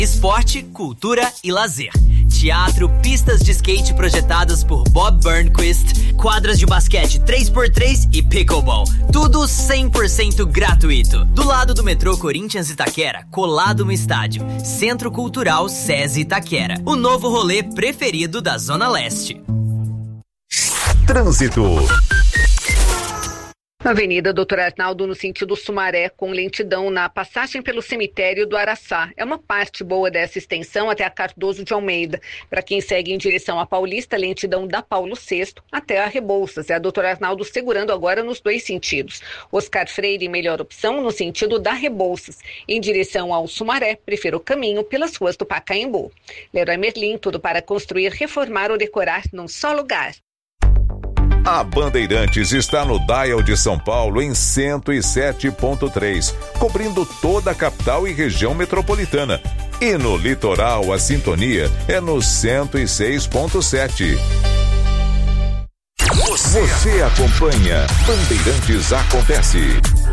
Esporte, cultura e lazer. Teatro, pistas de skate projetadas por Bob Burnquist, quadras de basquete 3x3 e pickleball. Tudo 100% gratuito. Do lado do metrô Corinthians Itaquera, colado no estádio. Centro Cultural SESI Itaquera. O novo rolê preferido da Zona Leste. Trânsito. Avenida Doutor Arnaldo, no sentido Sumaré, com lentidão na passagem pelo cemitério do Araçá. É uma parte boa dessa extensão até a Cardoso de Almeida. Para quem segue em direção à Paulista, lentidão da Paulo VI até a Rebouças. É a Doutor Arnaldo segurando agora nos dois sentidos. Oscar Freire, melhor opção no sentido da Rebouças. Em direção ao Sumaré, prefiro o caminho pelas ruas do Pacaembu. Leroy Merlin, tudo para construir, reformar ou decorar num só lugar. A Bandeirantes está no Dial de São Paulo em 107.3, cobrindo toda a capital e região metropolitana. E no litoral, a sintonia é no 106.7. Você acompanha Bandeirantes Acontece.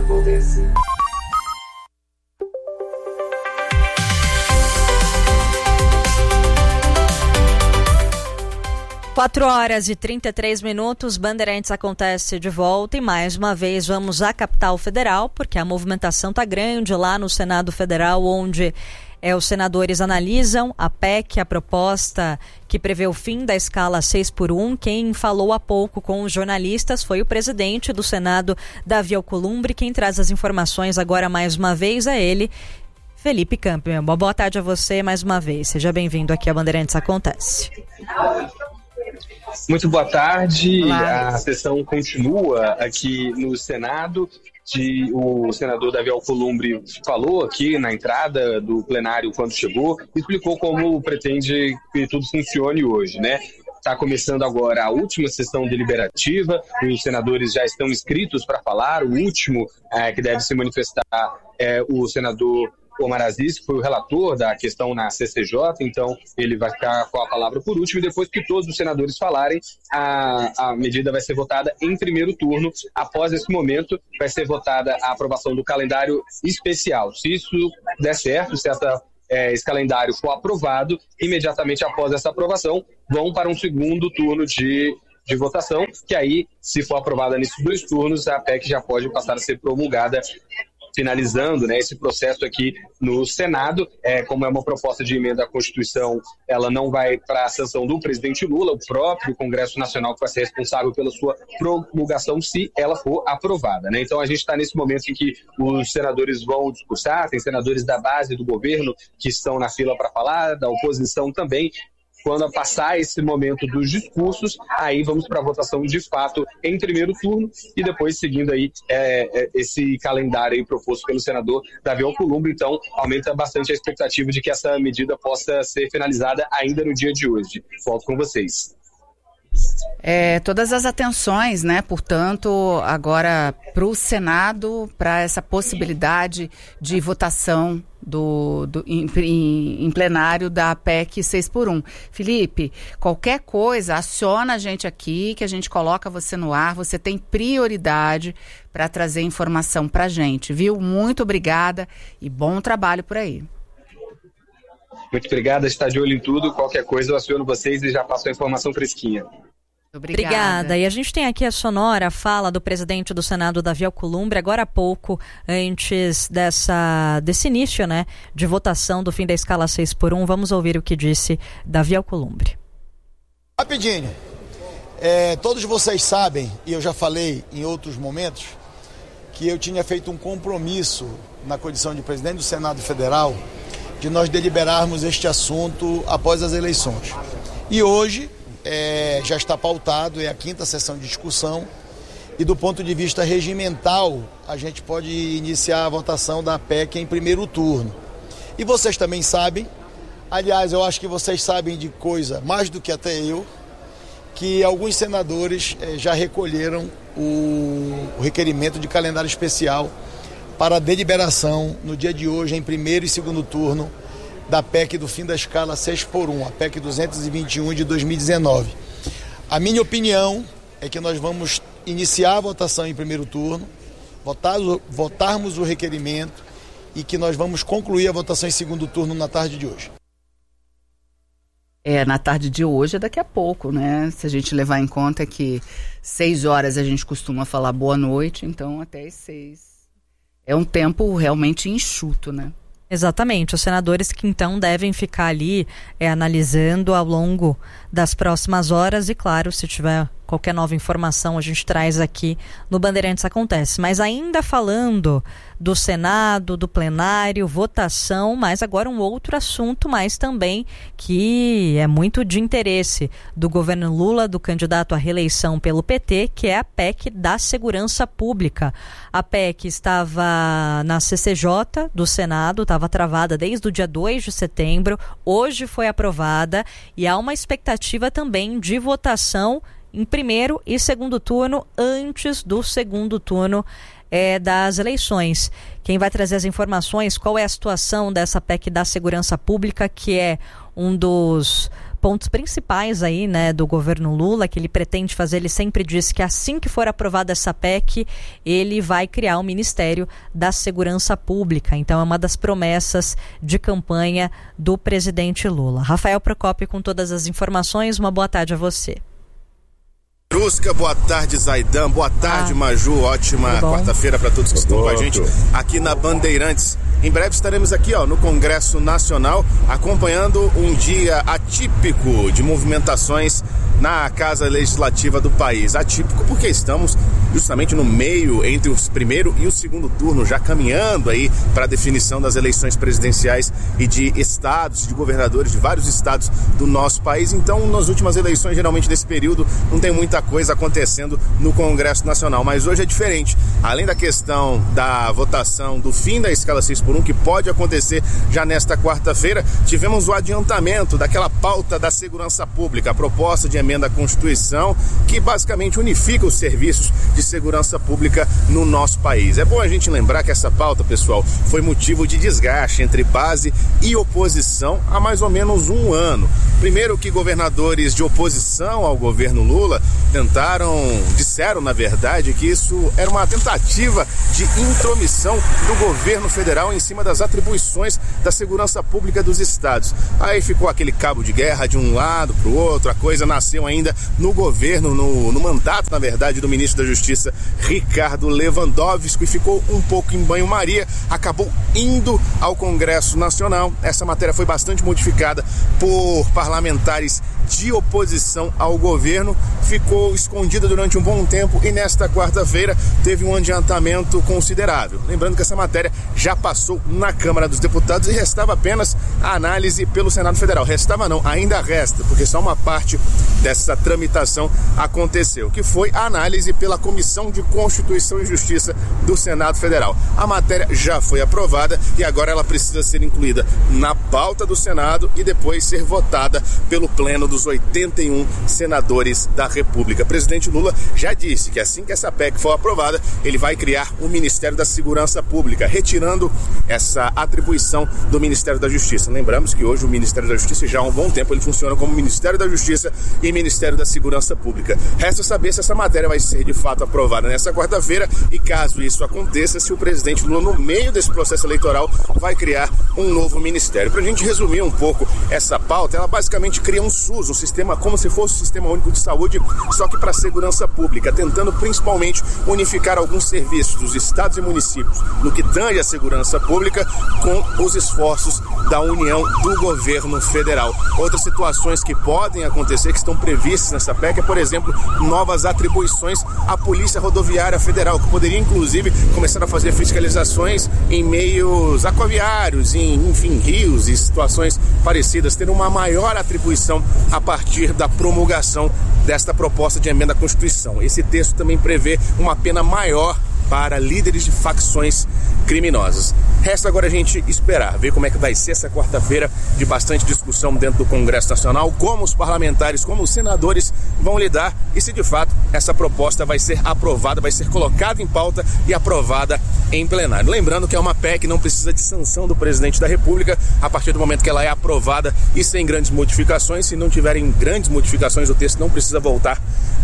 4h33, Bandeirantes Acontece de volta e mais uma vez vamos à capital federal, porque a movimentação está grande lá no Senado Federal, onde os senadores analisam a PEC, a proposta que prevê o fim da escala 6x1. Quem falou há pouco com os jornalistas foi o presidente do Senado, Davi Alcolumbre. Quem traz as informações agora mais uma vez é ele, Felipe Campbell. Boa tarde a você mais uma vez. Seja bem-vindo aqui a Bandeirantes Acontece. Muito boa tarde. Olá. A sessão continua aqui no Senado. O senador Davi Alcolumbre falou aqui na entrada do plenário quando chegou, explicou como pretende que tudo funcione hoje, né? Está começando agora a última sessão deliberativa, os senadores já estão inscritos para falar, o último que deve se manifestar é o senador Omar Aziz, que foi o relator da questão na CCJ, então ele vai ficar com a palavra por último, e depois que todos os senadores falarem, a medida vai ser votada em primeiro turno. Após esse momento, vai ser votada a aprovação do calendário especial. Se isso der certo, se esse calendário for aprovado, imediatamente após essa aprovação, vão para um segundo turno de votação, que aí, se for aprovada nesses dois turnos, a PEC já pode passar a ser promulgada, finalizando, né, esse processo aqui no Senado. Como é uma proposta de emenda à Constituição, ela não vai para a sanção do presidente Lula, o próprio Congresso Nacional que vai ser responsável pela sua promulgação se ela for aprovada, né? Então a gente está nesse momento em que os senadores vão discursar, tem senadores da base do governo que estão na fila para falar, da oposição também. Quando passar esse momento dos discursos, aí vamos para a votação de fato em primeiro turno e depois seguindo aí esse calendário aí proposto pelo senador Davi Alcolumbre. Então aumenta bastante a expectativa de que essa medida possa ser finalizada ainda no dia de hoje. Volto com vocês. Todas as atenções, né, portanto, agora para o Senado, para essa possibilidade de votação em plenário da PEC 6x1. Felipe, qualquer coisa, aciona a gente aqui, que a gente coloca você no ar, você tem prioridade para trazer informação para a gente, viu? Muito obrigada e bom trabalho por aí. Muito obrigada, está de olho em tudo, qualquer coisa eu aciono vocês e já passo a informação fresquinha. Obrigada. E a gente tem aqui a sonora fala do presidente do Senado, Davi Alcolumbre, agora há pouco, antes desse início, né, de votação do fim da escala 6x1. Vamos ouvir o que disse Davi Alcolumbre. Rapidinho, todos vocês sabem, e eu já falei em outros momentos, que eu tinha feito um compromisso na condição de presidente do Senado Federal de nós deliberarmos este assunto após as eleições. E hoje já está pautado, é a 5ª sessão de discussão, e do ponto de vista regimental, a gente pode iniciar a votação da PEC em primeiro turno. E vocês também sabem, aliás, eu acho que vocês sabem de coisa mais do que até eu, que alguns senadores já recolheram o requerimento de calendário especial para a deliberação no dia de hoje, em primeiro e segundo turno, da PEC do fim da escala 6x1, a PEC 221 de 2019. A minha opinião é que nós vamos iniciar a votação em primeiro turno, votarmos o requerimento e que nós vamos concluir a votação em segundo turno na tarde de hoje. Na tarde de hoje é daqui a pouco, né? Se a gente levar em conta que 6 horas a gente costuma falar boa noite, então até as 6. É um tempo realmente enxuto, né? Exatamente, os senadores que então devem ficar ali analisando ao longo das próximas horas e, claro, se tiver qualquer nova informação a gente traz aqui no Bandeirantes Acontece. Mas ainda falando do Senado, do plenário, votação, mas agora um outro assunto, mas também que é muito de interesse do governo Lula, do candidato à reeleição pelo PT, que é a PEC da Segurança Pública. A PEC estava na CCJ do Senado, estava travada desde o dia 2 de setembro, hoje foi aprovada e há uma expectativa também de votação em primeiro e segundo turno, antes do segundo turno das eleições. Quem vai trazer as informações, qual é a situação dessa PEC da Segurança Pública, que é um dos pontos principais aí, né, do governo Lula, que ele pretende fazer, ele sempre diz que assim que for aprovada essa PEC, ele vai criar o Ministério da Segurança Pública. Então é uma das promessas de campanha do presidente Lula. Rafael Procópio com todas as informações, uma boa tarde a você. Brusca, boa tarde, Zaidan, boa tarde, Maju, ótima quarta-feira para todos que estão com a gente aqui na Bandeirantes. Em breve estaremos aqui no Congresso Nacional acompanhando um dia atípico de movimentações na Casa Legislativa do país. Atípico porque estamos justamente no meio entre o primeiro e o segundo turno, já caminhando aí para a definição das eleições presidenciais e de estados, de governadores de vários estados do nosso país. Então, nas últimas eleições, geralmente nesse período, não tem muita coisa acontecendo no Congresso Nacional, mas hoje é diferente. Além da questão da votação do fim da escala 6x1, que pode acontecer já nesta quarta-feira, tivemos o adiantamento daquela pauta da segurança pública, a proposta de emenda à Constituição, que basicamente unifica os serviços de segurança pública no nosso país. É bom a gente lembrar que essa pauta, pessoal, foi motivo de desgaste entre base e oposição há mais ou menos um ano. Primeiro que governadores de oposição ao governo Lula disseram, na verdade, que isso era uma tentativa de intromissão do governo federal em cima das atribuições da segurança pública dos estados. Aí ficou aquele cabo de guerra de um lado para o outro, a coisa nasceu ainda no governo, no mandato, na verdade, do ministro da Justiça, Ricardo Lewandowski, e ficou um pouco em banho-maria, acabou indo ao Congresso Nacional. Essa matéria foi bastante modificada por parlamentares de oposição ao governo, ficou escondida durante um bom tempo e nesta quarta-feira teve um adiantamento considerável. Lembrando que essa matéria já passou na Câmara dos Deputados e restava apenas a análise pelo Senado Federal. Restava não, ainda resta, porque só uma parte dessa tramitação aconteceu, que foi a análise pela Comissão de Constituição e Justiça do Senado Federal. A matéria já foi aprovada e agora ela precisa ser incluída na pauta do Senado e depois ser votada pelo Pleno dos 81 senadores da República. O presidente Lula já disse que assim que essa PEC for aprovada, ele vai criar o Ministério da Segurança Pública, retirando essa atribuição do Ministério da Justiça. Lembramos que hoje o Ministério da Justiça, já há um bom tempo, ele funciona como Ministério da Justiça e Ministério da Segurança Pública. Resta saber se essa matéria vai ser de fato aprovada nessa quarta-feira e, caso isso aconteça, se o presidente Lula, no meio desse processo eleitoral, vai criar um novo ministério. Para a gente resumir um pouco essa pauta, ela basicamente cria um SUS, um sistema como se fosse o Sistema Único de Saúde, só que para a segurança pública, tentando principalmente unificar alguns serviços dos estados e municípios no que tange a segurança pública com os esforços da União, do governo federal. Outras situações que podem acontecer, que estão previstas nessa PEC, é, por exemplo, novas atribuições à Polícia Rodoviária Federal, que poderia, inclusive, começar a fazer fiscalizações em meios aquaviários, enfim, rios e situações parecidas, ter uma maior atribuição a partir da promulgação desta proposta de emenda à Constituição. Esse texto também prevê uma pena maior para líderes de facções criminosas. Resta agora a gente esperar, ver como é que vai ser essa quarta-feira de bastante discussão dentro do Congresso Nacional, como os parlamentares, como os senadores vão lidar e se de fato essa proposta vai ser aprovada, vai ser colocada em pauta e aprovada em plenário. Lembrando que é uma PEC que não precisa de sanção do presidente da República a partir do momento que ela é aprovada e sem grandes modificações. Se não tiverem grandes modificações, o texto não precisa voltar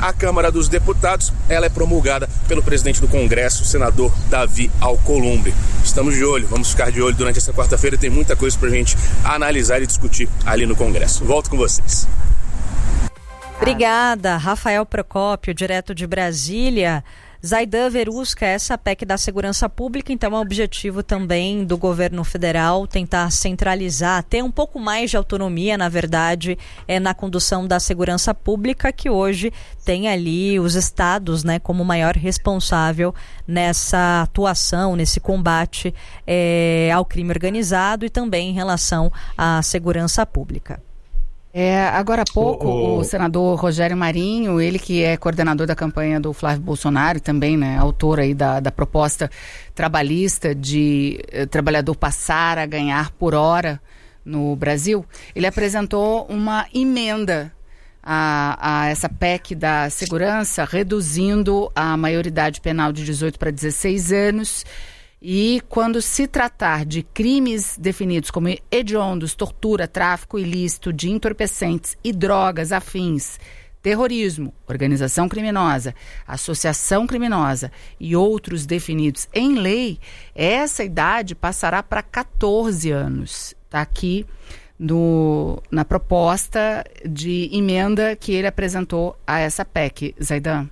à Câmara dos Deputados. Ela é promulgada pelo presidente do Congresso, o senador Davi Alcolumbre. Estamos de olho, vamos ficar de olho durante essa quarta-feira. Tem muita coisa pra gente analisar e discutir ali no Congresso. Volto com vocês. Obrigada, Rafael Procópio, direto de Brasília. Zaidan Verusca, essa PEC da segurança pública, então é um objetivo também do governo federal tentar centralizar, ter um pouco mais de autonomia, na verdade, na condução da segurança pública, que hoje tem ali os estados, né, como maior responsável nessa atuação, nesse combate ao crime organizado e também em relação à segurança pública. Agora há pouco, o senador Rogério Marinho, ele que é coordenador da campanha do Flávio Bolsonaro, também, né, autor aí da proposta trabalhista de trabalhador passar a ganhar por hora no Brasil, ele apresentou uma emenda a essa PEC da segurança, reduzindo a maioridade penal de 18 para 16 anos. E quando se tratar de crimes definidos como hediondos, tortura, tráfico ilícito de entorpecentes e drogas afins, terrorismo, organização criminosa, associação criminosa e outros definidos em lei, essa idade passará para 14 anos. Está aqui na proposta de emenda que ele apresentou a essa PEC. Zaidan.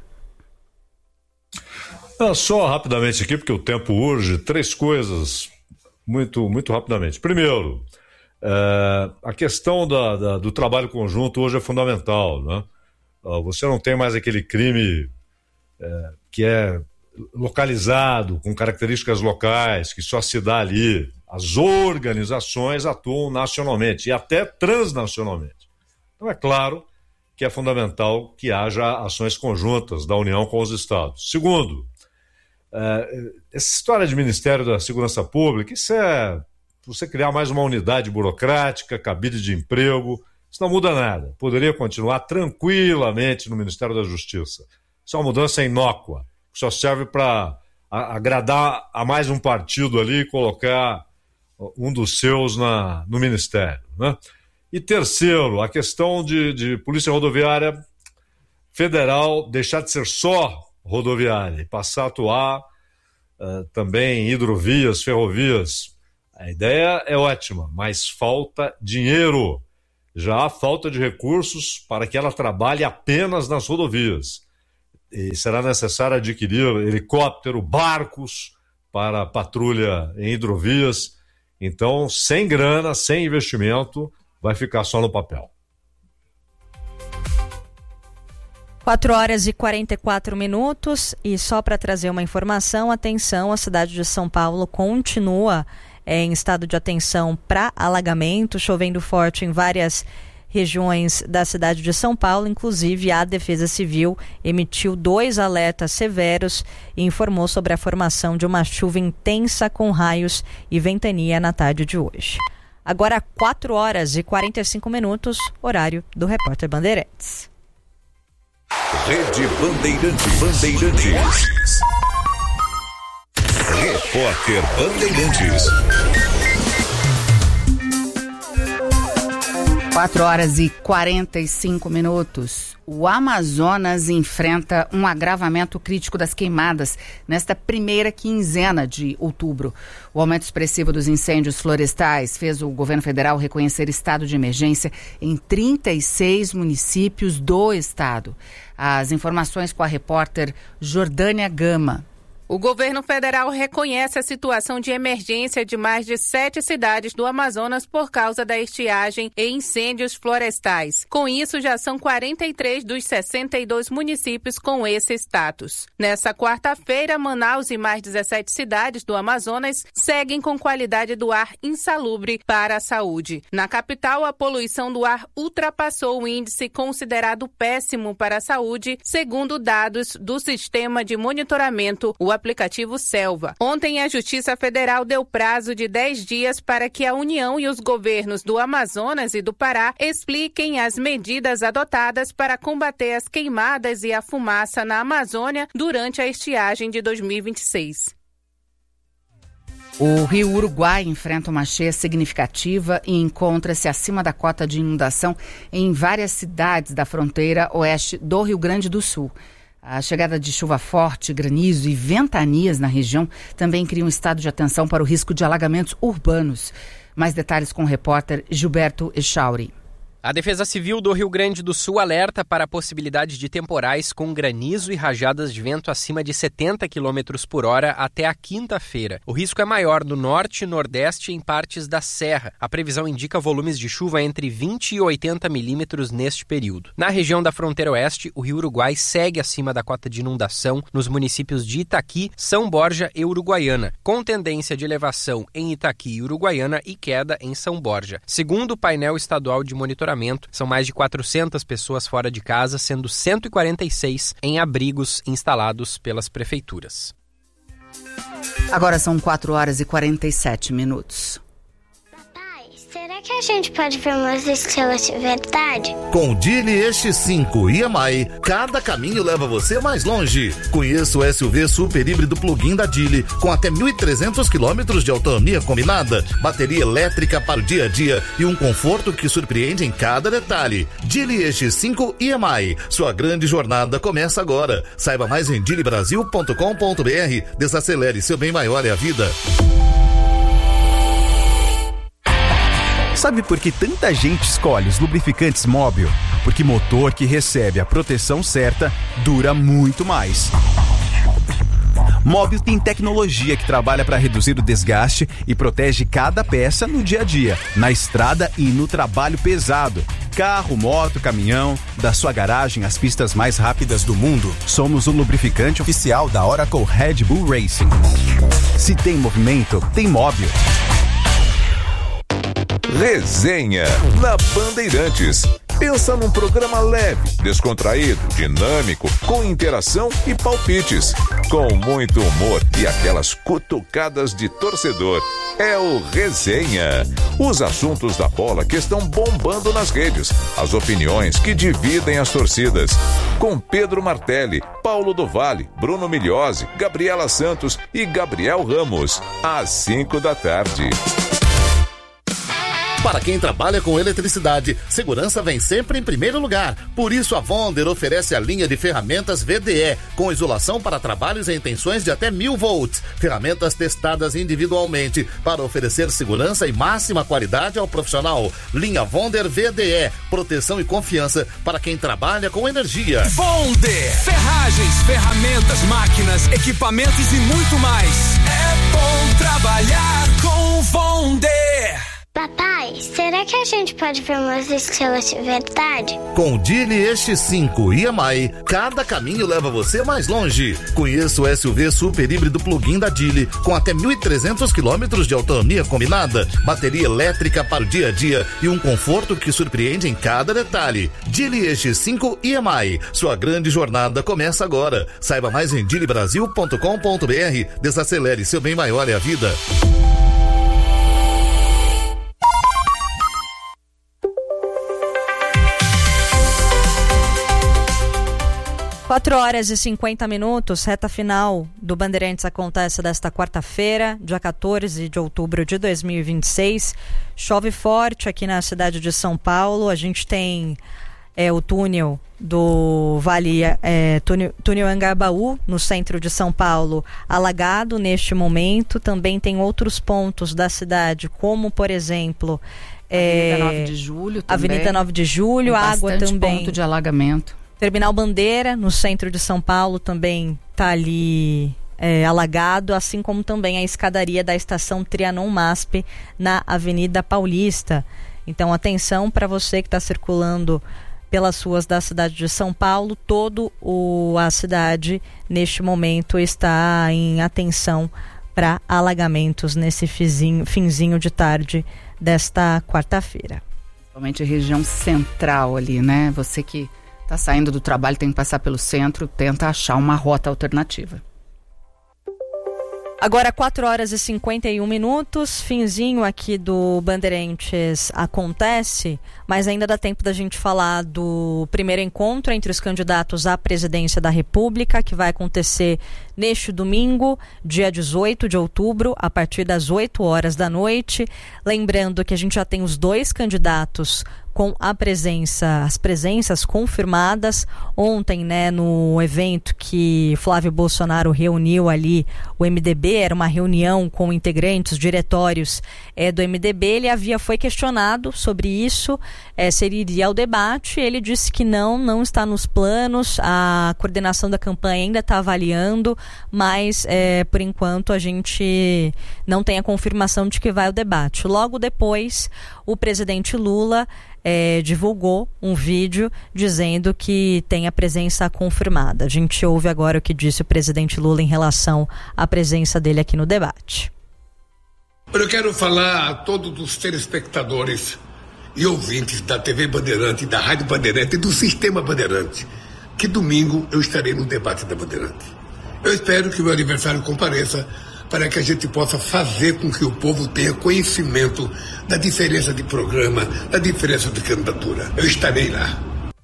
Só rapidamente aqui, porque o tempo urge, 3 coisas muito, muito rapidamente. Primeiro, a questão do trabalho conjunto hoje é fundamental, né? Você não tem mais aquele crime que é localizado, com características locais, que só se dá ali. As organizações atuam nacionalmente e até transnacionalmente. Então é claro que é fundamental que haja ações conjuntas da União com os estados. Segundo, essa história de Ministério da Segurança Pública, isso é você criar mais uma unidade burocrática, cabide de emprego, isso não muda nada. Poderia continuar tranquilamente no Ministério da Justiça. Isso é uma mudança inócua, que só serve para agradar a mais um partido ali e colocar um dos seus no Ministério, né? E terceiro, a questão de Polícia Rodoviária Federal deixar de ser só rodoviária e passar a atuar também em hidrovias, ferrovias. A ideia é ótima, mas falta dinheiro. Já há falta de recursos para que ela trabalhe apenas nas rodovias. E será necessário adquirir helicóptero, barcos para patrulha em hidrovias. Então, sem grana, sem investimento, vai ficar só no papel. 4h44 e só para trazer uma informação, atenção, a cidade de São Paulo continua em estado de atenção para alagamento, chovendo forte em várias regiões da cidade de São Paulo. Inclusive a Defesa Civil emitiu 2 alertas severos e informou sobre a formação de uma chuva intensa com raios e ventania na tarde de hoje. Agora 4h45, horário do Repórter Bandeirantes. Rede Bandeirantes. Repórter Bandeirantes. 4h45. O Amazonas enfrenta um agravamento crítico das queimadas nesta primeira quinzena de outubro. O aumento expressivo dos incêndios florestais fez o governo federal reconhecer estado de emergência em 36 municípios do estado. As informações com a repórter Jordânia Gama. O governo federal reconhece a situação de emergência de mais de 7 cidades do Amazonas por causa da estiagem e incêndios florestais. Com isso, já são 43 dos 62 municípios com esse status. Nessa quarta-feira, Manaus e mais 17 cidades do Amazonas seguem com qualidade do ar insalubre para a saúde. Na capital, a poluição do ar ultrapassou o índice considerado péssimo para a saúde, segundo dados do Sistema de Monitoramento, o aplicativo Selva. Ontem, a Justiça Federal deu prazo de 10 dias para que a União e os governos do Amazonas e do Pará expliquem as medidas adotadas para combater as queimadas e a fumaça na Amazônia durante a estiagem de 2026. O rio Uruguai enfrenta uma cheia significativa e encontra-se acima da cota de inundação em várias cidades da fronteira oeste do Rio Grande do Sul. A chegada de chuva forte, granizo e ventanias na região também cria um estado de atenção para o risco de alagamentos urbanos. Mais detalhes com o repórter Gilberto Echauri. A Defesa Civil do Rio Grande do Sul alerta para a possibilidade de temporais com granizo e rajadas de vento acima de 70 km por hora até a quinta-feira. O risco é maior no norte e nordeste e em partes da serra. A previsão indica volumes de chuva entre 20 e 80 milímetros neste período. Na região da fronteira oeste, o rio Uruguai segue acima da cota de inundação nos municípios de Itaqui, São Borja e Uruguaiana, com tendência de elevação em Itaqui e Uruguaiana e queda em São Borja. Segundo o painel estadual de monitoramento, são mais de 400 pessoas fora de casa, sendo 146 em abrigos instalados pelas prefeituras. Agora são 4h47. Será que a gente pode ver umas estrelas de verdade? Com o Geely X5 e EMI, cada caminho leva você mais longe. Conheça o SUV super híbrido plug-in da Geely, com até 1.300 km de autonomia combinada, bateria elétrica para o dia a dia e um conforto que surpreende em cada detalhe. Geely X5 e EMI, sua grande jornada começa agora. Saiba mais em geelybrasil.com.br. Desacelere, seu bem maior é a vida. Sabe por que tanta gente escolhe os lubrificantes Móbil? Porque motor que recebe a proteção certa dura muito mais. Móbil tem tecnologia que trabalha para reduzir o desgaste e protege cada peça no dia a dia, na estrada e no trabalho pesado. Carro, moto, caminhão, da sua garagem às pistas mais rápidas do mundo. Somos o lubrificante oficial da Oracle Red Bull Racing. Se tem movimento, tem Móbil. Resenha na Bandeirantes. Pensa num programa leve, descontraído, dinâmico, com interação e palpites, com muito humor e aquelas cutucadas de torcedor. É o Resenha. Os assuntos da bola que estão bombando nas redes, as opiniões que dividem as torcidas. Com Pedro Martelli, Paulo do Vale, Bruno Migliozzi, Gabriela Santos e Gabriel Ramos. Às 5 da tarde. Para quem trabalha com eletricidade, segurança vem sempre em primeiro lugar. Por isso, a Vonder oferece a linha de ferramentas VDE, com isolação para trabalhos em tensões de até 1000 volts. Ferramentas testadas individualmente para oferecer segurança e máxima qualidade ao profissional. Linha Vonder VDE, proteção e confiança para quem trabalha com energia. Vonder, ferragens, ferramentas, máquinas, equipamentos e muito mais. É bom trabalhar com Vonder. Papai, será que a gente pode ver umas estrelas de verdade? Com o Geely X5 e EMI, cada caminho leva você mais longe. Conheça o SUV super híbrido plug-in da Geely, com até 1.300 km de autonomia combinada, bateria elétrica para o dia a dia e um conforto que surpreende em cada detalhe. Geely X5 e EMI, sua grande jornada começa agora. Saiba mais em geelybrasil.com.br. Desacelere, seu bem maior é a vida. 4h50, reta final do Bandeirantes acontece desta quarta-feira, dia 14 de outubro de 2026. Chove forte aqui na cidade de São Paulo. A gente tem o túnel do Vale, túnel Angabaú, no centro de São Paulo, alagado neste momento. Também tem outros pontos da cidade, como, por exemplo, Avenida 9 de Julho também. Avenida 9 de Julho, água também. Ponto de alagamento. Terminal Bandeira, no centro de São Paulo, também está ali alagado, assim como também a escadaria da estação Trianon MASP na Avenida Paulista. Então, atenção para você que está circulando pelas ruas da cidade de São Paulo. A cidade, neste momento, está em atenção para alagamentos nesse finzinho de tarde desta quarta-feira. Principalmente a região central ali, né? Você que está saindo do trabalho, tem que passar pelo centro, tenta achar uma rota alternativa. Agora 4h51, finzinho aqui do Bandeirantes acontece, mas ainda dá tempo da gente falar do primeiro encontro entre os candidatos à presidência da República, que vai acontecer neste domingo, dia 18 de outubro, a partir das 8h da noite. Lembrando que a gente já tem os 2 candidatos com as presenças confirmadas. Ontem, né, no evento que Flávio Bolsonaro reuniu ali o MDB, era uma reunião com integrantes, diretórios do MDB, foi questionado sobre isso, se ele iria ao debate. Ele disse que não está nos planos, a coordenação da campanha ainda está avaliando, mas por enquanto a gente não tem a confirmação de que vai ao debate. Logo depois, o presidente Lula divulgou um vídeo dizendo que tem a presença confirmada. A gente ouve agora o que disse o presidente Lula em relação à presença dele aqui no debate. Eu quero falar a todos os telespectadores e ouvintes da TV Bandeirante, da Rádio Bandeirante e do Sistema Bandeirante, que domingo eu estarei no debate da Bandeirante. Eu espero que o meu aniversário compareça para que a gente possa fazer com que o povo tenha conhecimento da diferença de programa, da diferença de candidatura. Eu estarei lá.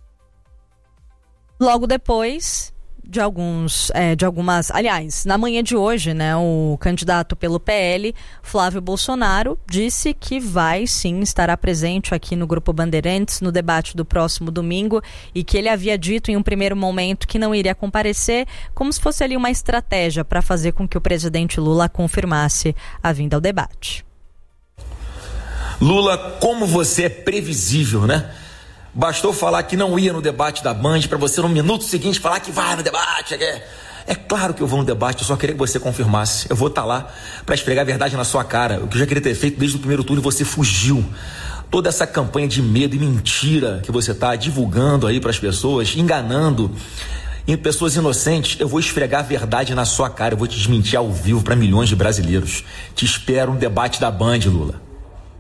Logo depois de algumas, aliás, na manhã de hoje, né, o candidato pelo PL, Flávio Bolsonaro, disse que estará presente aqui no Grupo Bandeirantes no debate do próximo domingo, e que ele havia dito em um primeiro momento que não iria comparecer, como se fosse ali uma estratégia para fazer com que o presidente Lula confirmasse a vinda ao debate. Lula, como você é previsível, né? Bastou falar que não ia no debate da Band para você no minuto seguinte falar que vai no debate. É claro que eu vou no debate, eu só queria que você confirmasse. Eu vou estar lá para esfregar a verdade na sua cara. O que eu já queria ter feito desde o primeiro turno, você fugiu. Toda essa campanha de medo e mentira que você está divulgando aí para as pessoas, enganando pessoas inocentes, eu vou esfregar a verdade na sua cara. Eu vou te desmentir ao vivo para milhões de brasileiros. Te espero no debate da Band, Lula.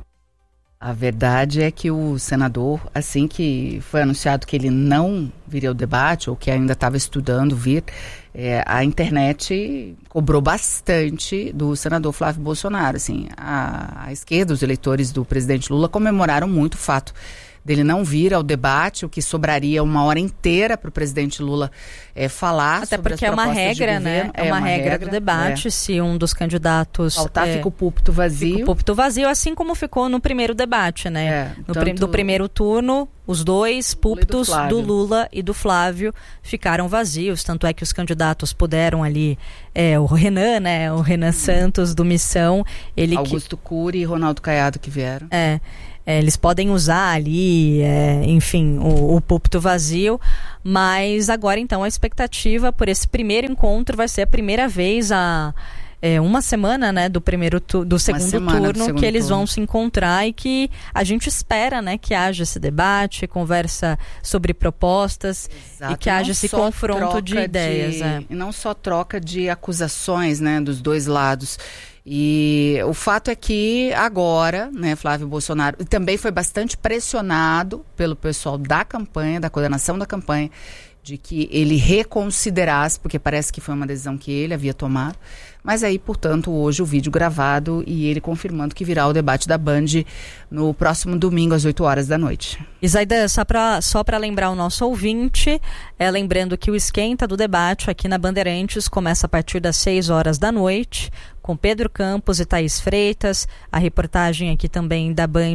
A verdade é que o senador, assim que foi anunciado que ele não viria ao debate, ou que ainda estava estudando vir, a internet cobrou bastante do senador Flávio Bolsonaro. Assim, a esquerda, os eleitores do presidente Lula comemoraram muito o fato dele não vir ao debate, o que sobraria uma hora inteira para o presidente Lula falar. Até sobre porque é uma regra, né? É uma regra do debate. Se um dos candidatos faltar, fica o púlpito vazio. Fica o púlpito vazio, assim como ficou no primeiro debate, né? Do primeiro turno, os 2 púlpitos do Lula e do Flávio ficaram vazios. Tanto é que os candidatos puderam ali, o Renan, né? O Renan Santos do Missão. Augusto Cury e Ronaldo Caiado que vieram. Eles podem usar ali, enfim, o púlpito vazio, mas agora então a expectativa por esse primeiro encontro vai ser a primeira vez uma semana, né, do segundo turno que eles vão se encontrar, e que a gente espera, né, que haja esse debate, conversa sobre propostas. Exato. E que haja esse confronto de ideias. E não só troca de acusações, né, dos dois lados. E o fato é que agora, né, Flávio Bolsonaro também foi bastante pressionado pelo pessoal da campanha, da coordenação da campanha, de que ele reconsiderasse, porque parece que foi uma decisão que ele havia tomado. Mas aí, portanto, hoje o vídeo gravado e ele confirmando que virá o debate da Band no próximo domingo às 8h da noite. E Zaidan, só para lembrar o nosso ouvinte, lembrando que o esquenta do debate aqui na Bandeirantes começa a partir das 6h da noite, com Pedro Campos e Thaís Freitas, a reportagem aqui também da Band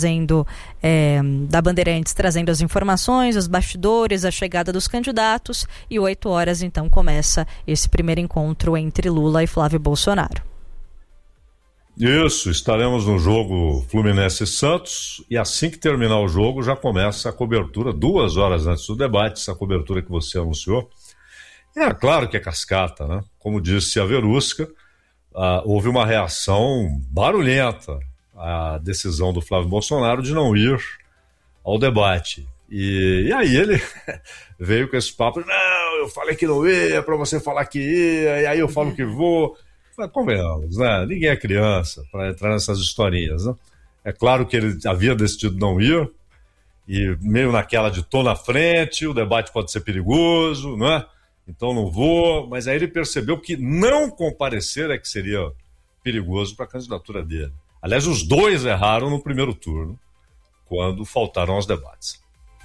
da Bandeirantes trazendo as informações, os bastidores, a chegada dos candidatos, e 8h então começa esse primeiro encontro entre Lula e Flávio Bolsonaro. Isso, estaremos no jogo Fluminense Santos, e assim que terminar o jogo já começa a cobertura, 2 horas antes do debate, essa cobertura que você anunciou. Claro que é cascata, né? Como disse a Verusca, houve uma reação barulhenta à decisão do Flávio Bolsonaro de não ir ao debate. E aí ele veio com esse papo, não, eu falei que não ia, para você falar que ia, e aí eu falo que vou. Convenhamos, né? Ninguém é criança para entrar nessas historinhas, né? É claro que ele havia decidido não ir, e meio naquela de tô na frente, o debate pode ser perigoso, não é? então não vou. Mas aí ele percebeu que não comparecer é que seria perigoso para a candidatura dele. Aliás, os dois erraram no primeiro turno, quando faltaram aos debates.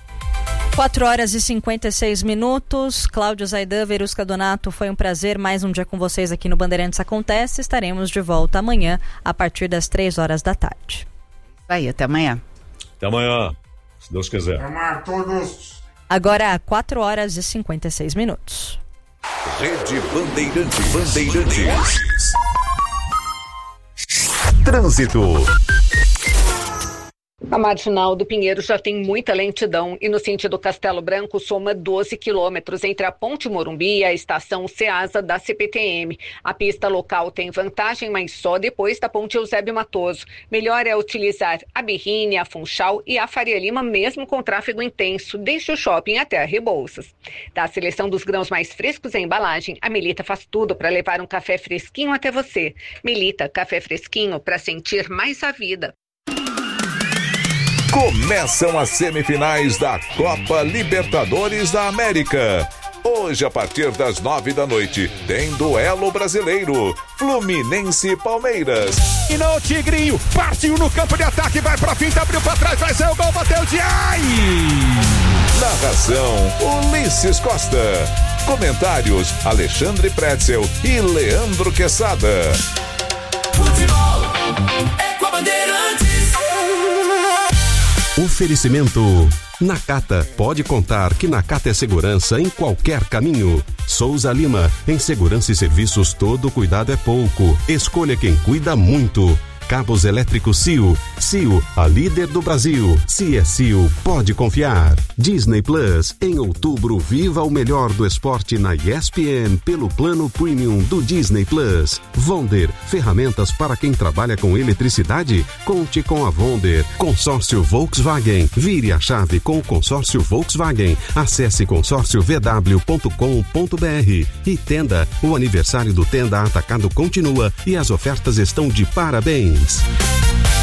4h56. Cláudio Zaidan, Verusca Donato, foi um prazer. Mais um dia com vocês aqui no Bandeirantes Acontece. Estaremos de volta amanhã, a partir das 3h da tarde. Vai, até amanhã. Até amanhã, se Deus quiser. Até amanhã a todos. Agora, 4h56. Rede Bandeirantes. Trânsito. A Marginal do Pinheiro já tem muita lentidão e no sentido Castelo Branco soma 12 quilômetros entre a Ponte Morumbi e a estação Ceasa da CPTM. A pista local tem vantagem, mas só depois da Ponte Eusébio Matoso. Melhor é utilizar a Birrine, a Funchal e a Faria Lima, mesmo com tráfego intenso, desde o shopping até a Rebouças. Da seleção dos grãos mais frescos em embalagem, a Melita faz tudo para levar um café fresquinho até você. Melita, café fresquinho para sentir mais a vida. Começam as semifinais da Copa Libertadores da América. Hoje, a partir das 9h, tem duelo brasileiro. Fluminense e Palmeiras. E não, o Tigrinho partiu no campo de ataque, vai pra finta, abriu pra trás, vai ser o gol, bateu de ai! Narração, Ulisses Costa. Comentários, Alexandre Pretzel e Leandro Quesada. Futebol é com a Bandeirantes. Oferecimento. Nakata, pode contar que Nakata é segurança em qualquer caminho. Souza Lima, em segurança e serviços todo cuidado é pouco. Escolha quem cuida muito. Cabos elétricos CIO. CIO, a líder do Brasil. Se é CIO, pode confiar. Disney Plus, em outubro, viva o melhor do esporte na ESPN pelo plano premium do Disney Plus. Vonder, ferramentas para quem trabalha com eletricidade? Conte com a Vonder. Consórcio Volkswagen, vire a chave com o consórcio Volkswagen. Acesse consórciovw.com.br. E Tenda, o aniversário do Tenda Atacado continua e as ofertas estão de parabéns.